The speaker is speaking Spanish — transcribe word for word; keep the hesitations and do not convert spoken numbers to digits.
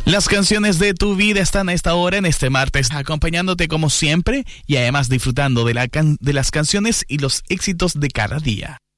Las canciones de tu vida están a esta hora, en este martes, acompañándote como siempre y además disfrutando de, la can- de las canciones y los éxitos de cada día.